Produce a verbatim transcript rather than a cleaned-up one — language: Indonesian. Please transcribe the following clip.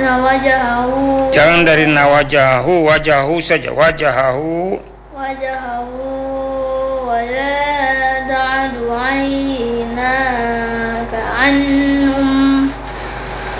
wajahahu. Jangan dari nawajahu, wajahu saja, wajahahu. Wajahahu wala